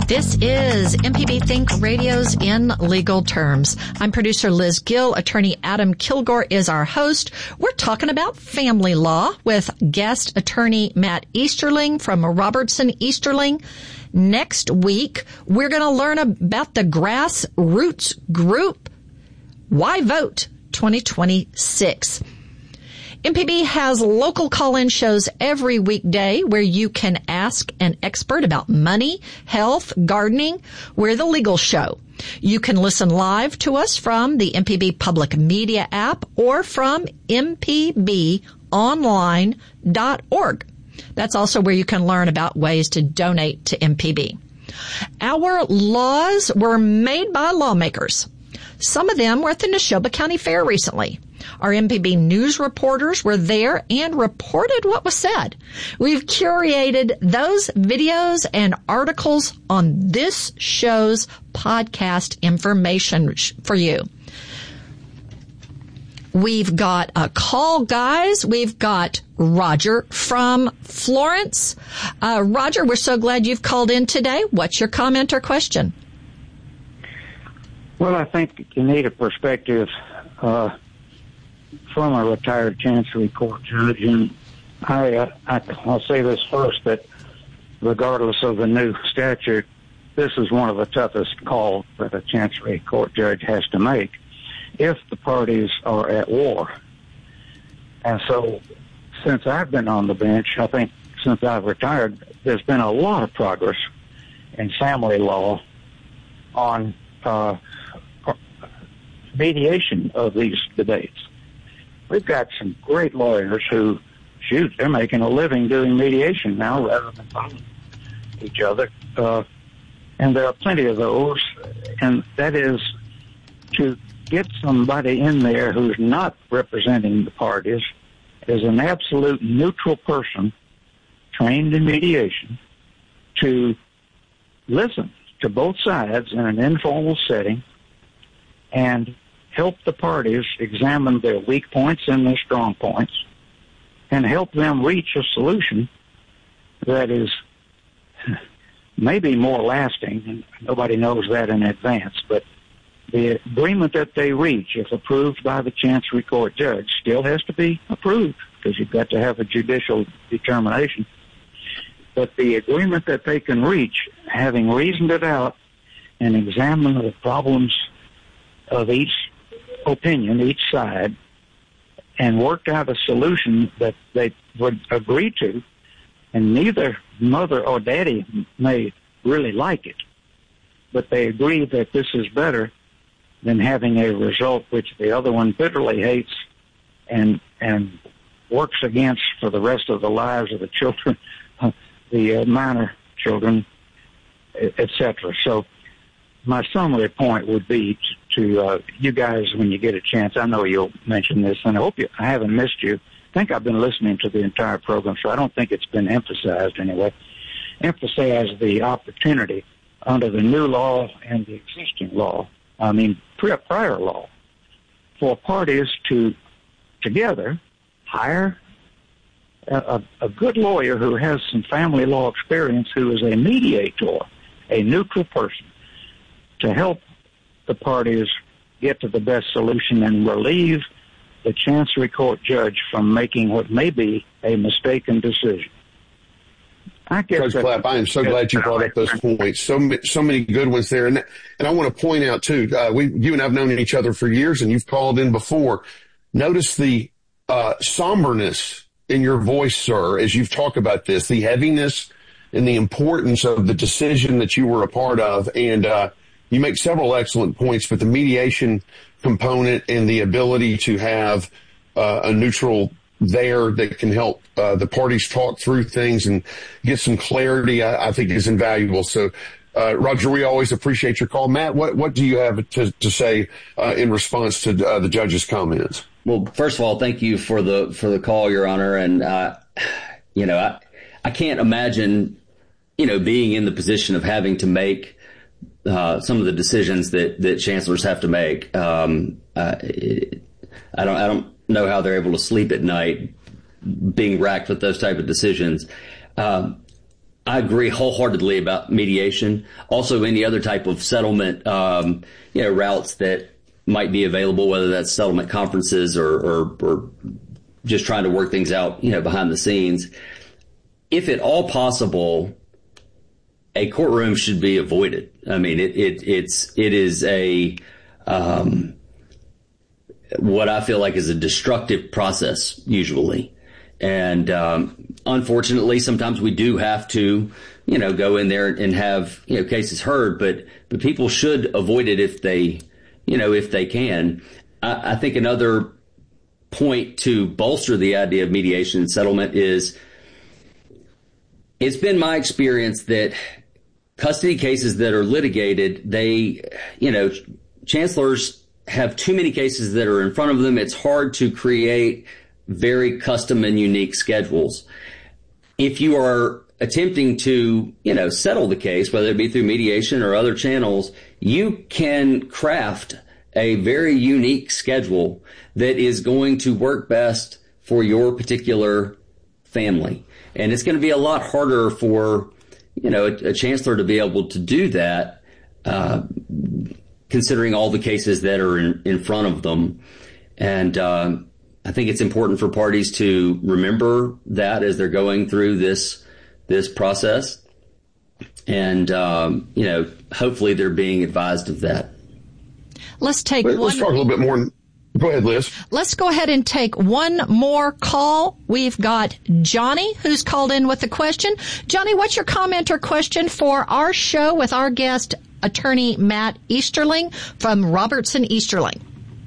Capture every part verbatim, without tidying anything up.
This is M P B Think Radio's In Legal Terms. I'm producer Liz Gill. Attorney Adam Kilgore is our host. We're talking about family law with guest attorney Matt Easterling from Robertson Easterling. Next week, we're going to learn about the Grassroots Group. Why Vote twenty twenty-six. M P B has local call-in shows every weekday where you can ask an expert about money, health, gardening. We're the legal show. You can listen live to us from the M P B Public Media app or from m p b online dot org. That's also where you can learn about ways to donate to M P B. Our laws were made by lawmakers. Some of them were at the Neshoba County Fair recently. Our M P B news reporters were there and reported what was said. We've curated those videos and articles on this show's podcast information for you. We've got a call, guys. We've got Roger from Florence. Uh, Roger, we're so glad you've called in today. What's your comment or question? Well, I think you need a perspective uh, from a retired Chancery Court judge, and I, uh, I, I'll say this first, that regardless of the new statute, this is one of the toughest calls that a Chancery Court judge has to make if the parties are at war. And so, since I've been on the bench, I think since I've retired, there's been a lot of progress in family law on uh, mediation of these debates. We've got some great lawyers who, shoot, they're making a living doing mediation now rather than fighting each other. Uh, and there are plenty of those, and that is to get somebody in there who's not representing the parties, as an absolute neutral person trained in mediation, to listen to both sides in an informal setting and help the parties examine their weak points and their strong points and help them reach a solution that is maybe more lasting, and nobody knows that in advance, but the agreement that they reach, if approved by the Chancery Court judge, still has to be approved because you've got to have a judicial determination. But the agreement that they can reach, having reasoned it out and examined the problems of each opinion, each side, and worked out a solution that they would agree to, and neither mother or daddy may really like it, but they agree that this is better than having a result which the other one bitterly hates and and works against for the rest of the lives of the children, the uh, minor children, et cetera. So my summary point would be to, to uh, you guys, when you get a chance, I know you'll mention this, and I hope you, I haven't missed you. I think I've been listening to the entire program, so I don't think it's been emphasized anyway. Emphasize the opportunity under the new law and the existing law, I mean, prior law, for parties to together hire a, a, a good lawyer who has some family law experience, who is a mediator, a neutral person, to help the parties get to the best solution and relieve the Chancery Court judge from making what may be a mistaken decision. I guess Judge Clapp, I am so glad you brought up those points. So so many good ones there. And and I want to point out, too, uh, we you and I have known each other for years, and you've called in before. Notice the uh, somberness in your voice, sir, as you've talked about this, the heaviness and the importance of the decision that you were a part of. And uh, you make several excellent points, but the mediation component and the ability to have uh, a neutral there that can help uh, the parties talk through things and get some clarity, I, I think is invaluable. So, uh, Roger, we always appreciate your call. Matt, what, what do you have to, to say uh, in response to uh, the judge's comments? Well, first of all, thank you for the for the call, Your Honor. And, uh, you know, I, I can't imagine, you know, being in the position of having to make uh, some of the decisions that, that chancellors have to make. Um, uh, it, I don't I don't know how they're able to sleep at night being racked with those type of decisions. Um, I agree wholeheartedly about mediation. Also, any other type of settlement, um, you know, routes that might be available, whether that's settlement conferences or, or, or just trying to work things out, you know, behind the scenes. If at all possible, a courtroom should be avoided. I mean, it, it, it's, it is a, um, what I feel like is a destructive process usually. And, um, unfortunately, sometimes we do have to, you know, go in there and have, you know, cases heard, but, but people should avoid it if they, you know, if they can. I, I think another point to bolster the idea of mediation and settlement is it's been my experience that custody cases that are litigated, they, you know, chancellors have too many cases that are in front of them. It's hard to create very custom and unique schedules. If you are attempting to, you know, settle the case, whether it be through mediation or other channels, you can craft a very unique schedule that is going to work best for your particular family. And it's going to be a lot harder for, you know, a, a chancellor to be able to do that, uh, considering all the cases that are in, in front of them. And, uh, I think it's important for parties to remember that as they're going through this this process, and um, you know, hopefully they're being advised of that. Let's take Let's one. Let's talk a little bit more. Go ahead, Liz. Let's go ahead and take one more call. We've got Johnny who's called in with a question. Johnny, what's your comment or question for our show with our guest, attorney Matt Easterling from Robertson Easterling?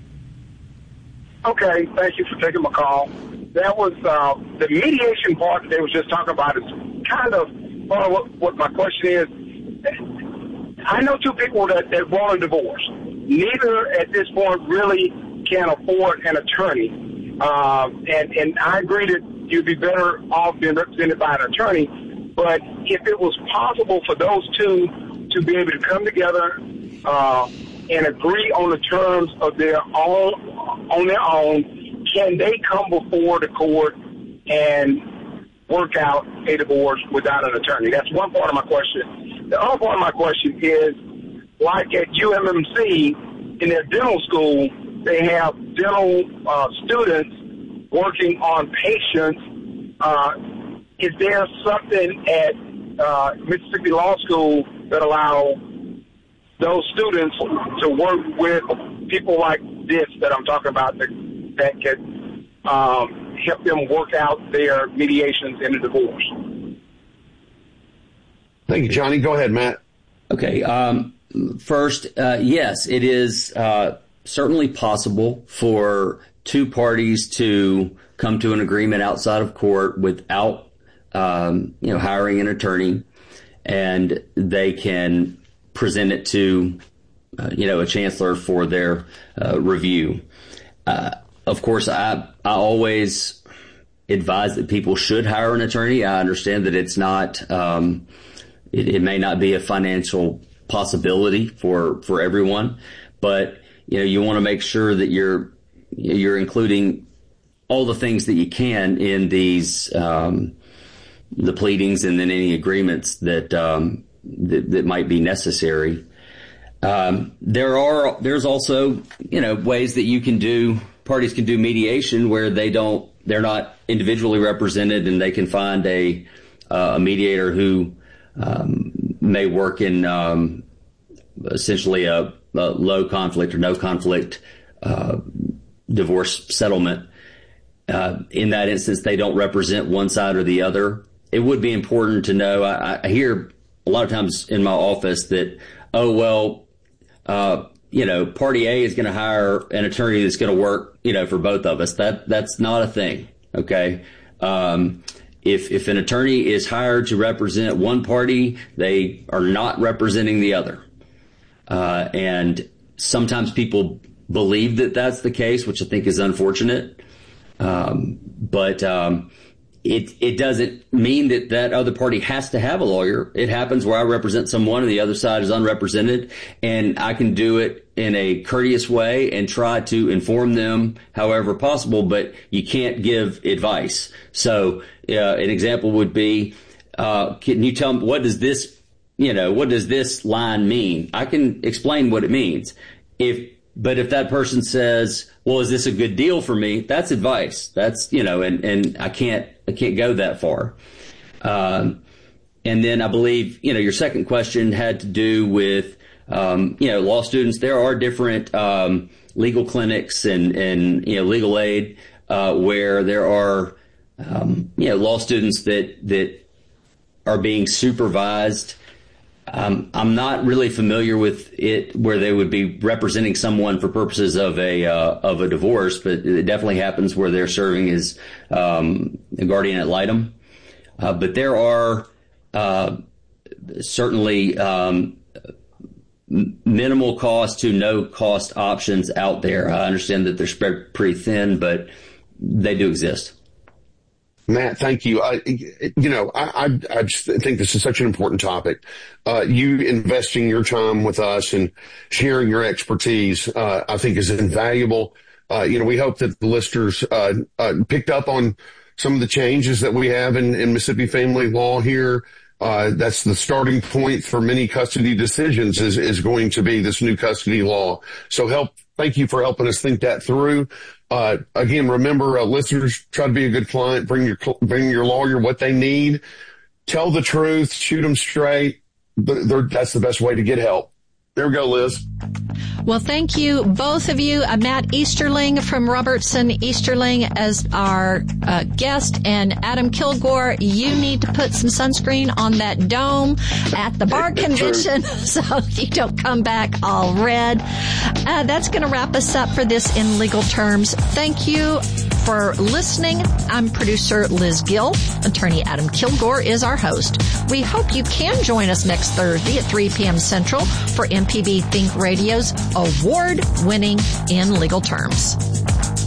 Okay, thank you for taking my call. That was uh, the mediation part that they was just talking about is kind of uh, what, what my question is. I know two people that, that want a divorce. Neither at this point really can afford an attorney. Uh, and, and I agree that you'd be better off being represented by an attorney. But if it was possible for those two to be able to come together uh, and agree on the terms of their own, on their own, can they come before the court and work out a divorce without an attorney? That's one part of my question. The other part of my question is, like at U M M C, in their dental school, they have dental uh, students working on patients. Uh, is there something at uh, Mississippi Law School that allow those students to work with people like this that I'm talking about that, that can um, help them work out their mediations in a divorce? Thank you, Johnny. Go ahead, Matt. Okay. Um, first, uh, yes, it is uh, certainly possible for two parties to come to an agreement outside of court without, um, you know, hiring an attorney, and they can present it to, uh, you know, a chancellor for their uh, review. Uh, of course, I I always advise that people should hire an attorney. I understand that it's not, um, it, it may not be a financial possibility for for everyone, but you know, you want to make sure that you're you're including all the things that you can in these um, the pleadings and then any agreements that. Um, That, that might be necessary. Um, there are, there's also, you know, ways that you can do, parties can do mediation where they don't, they're not individually represented, and they can find a, uh, a mediator who, um, may work in, um, essentially a, a low conflict or no conflict, uh, divorce settlement. Uh, in that instance, they don't represent one side or the other. It would be important to know, I, I hear a lot of times in my office that, oh, well, uh, you know, party A is going to hire an attorney that's going to work, you know, for both of us. That, that's not a thing. Okay. Um, if, if an attorney is hired to represent one party, they are not representing the other. Uh, and sometimes people believe that that's the case, which I think is unfortunate. Um, but, um, It it doesn't mean that that other party has to have a lawyer. It happens where I represent someone and the other side is unrepresented, and I can do it in a courteous way and try to inform them however possible, but you can't give advice. So uh, an example would be uh, can you tell me, what does this, you know, what does this line mean? I can explain what it means. If, but if that person says, well, is this a good deal for me? That's advice. That's, you know, and, and I can't, I can't go that far. Um, and then I believe, you know, your second question had to do with, um, you know, law students. There are different, um, legal clinics and, and, you know, legal aid, uh, where there are, um, you know, law students that, that are being supervised. Um, I'm not really familiar with it where they would be representing someone for purposes of a, uh, of a divorce, but it definitely happens where they're serving as, um, a guardian ad litem. Uh, but there are, uh, certainly, um, minimal cost to no cost options out there. I understand that they're spread pretty thin, but they do exist. Matt, thank you. I, you know, I, I, I just think this is such an important topic. Uh, you investing your time with us and sharing your expertise, uh, I think is invaluable. Uh, you know, we hope that the listeners, uh, uh, picked up on some of the changes that we have in, in Mississippi family law here. Uh, that's the starting point for many custody decisions is, is going to be this new custody law. So help, thank you for helping us think that through. Uh, again, remember, uh, listeners, try to be a good client, bring your, bring your lawyer what they need, tell the truth, shoot them straight. They're, that's the best way to get help. There we go, Liz. Well, thank you, both of you. Uh, Matt Easterling from Robertson Easterling as our uh, guest, and Adam Kilgore, you need to put some sunscreen on that dome at the bar convention so you don't come back all red. Uh, that's going to wrap us up for this In Legal Terms. Thank you for listening. I'm producer Liz Gill. Attorney Adam Kilgore is our host. We hope you can join us next Thursday at three p.m. Central for M P B Think Radio's award-winning In Legal Terms.